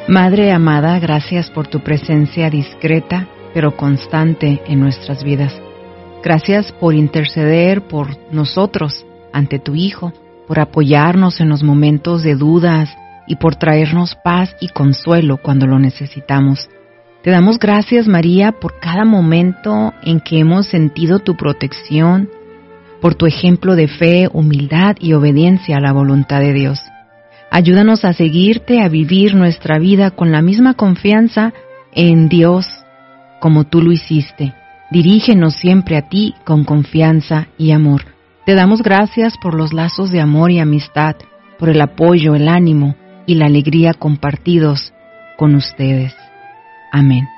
Madre amada, gracias por tu presencia discreta pero constante en nuestras vidas. Gracias por interceder por nosotros ante tu Hijo, por apoyarnos en los momentos de dudas y por traernos paz y consuelo cuando lo necesitamos. Te damos gracias, María, por cada momento en que hemos sentido tu protección, por tu ejemplo de fe, humildad y obediencia a la voluntad de Dios. Ayúdanos a seguirte, a vivir nuestra vida con la misma confianza en Dios como tú lo hiciste. Dirígenos siempre a ti con confianza y amor. Te damos gracias por los lazos de amor y amistad, por el apoyo, el ánimo y la alegría compartidos con ustedes. Amén.